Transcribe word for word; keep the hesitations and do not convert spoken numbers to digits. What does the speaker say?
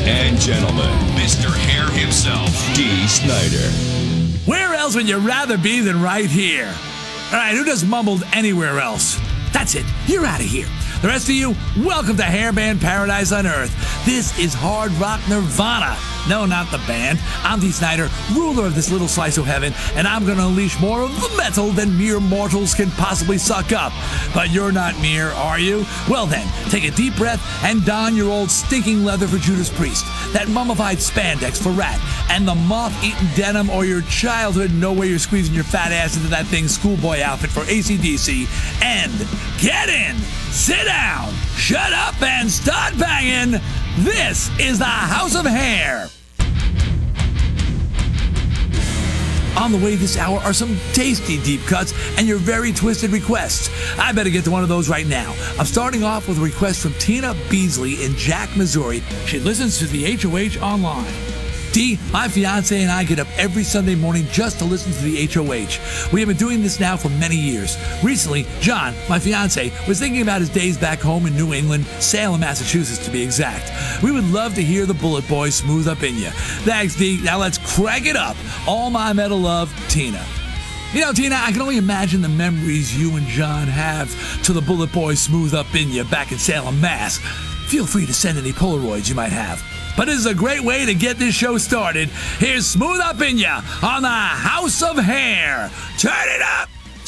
and gentlemen, Mister Hair himself, Dee Snider. Where else would you rather be than right here? All right, who just mumbled anywhere else? That's it. You're out of here. The rest of you, welcome to Hairband Paradise on Earth. This is Hard Rock Nirvana. No, not the band. I'm Dee Snider, ruler of this little slice of heaven, and I'm going to unleash more of the metal than mere mortals can possibly suck up. But you're not mere, are you? Well then, take a deep breath and don your old stinking leather for Judas Priest, that mummified spandex for Rat, and the moth-eaten denim or your childhood no way you're squeezing your fat ass into that thing's schoolboy outfit for A C D C, and get in, sit down, shut up, and start banging. This is the House of Hair. On the way this hour are some tasty deep cuts and your very twisted requests. I better get to one of those right now. I'm starting off with a request from Tina Beasley in Jack, Missouri. She listens to the H O H online. Dee, my fiance and I get up every Sunday morning just to listen to the H O H. We have been doing this now for many years. Recently, John, my fiance, was thinking about his days back home in New England, Salem, Massachusetts to be exact. We would love to hear the Bullet Boys Smooth Up In Ya. Thanks, Dee. Now let's crank it up. All my metal love, Tina. You know, Tina, I can only imagine the memories you and John have to the Bullet Boys Smooth Up In Ya back in Salem, Mass. Feel free to send any Polaroids you might have. But this is a great way to get this show started. Here's Smooth Up In Ya on the House of Hair. Turn it up!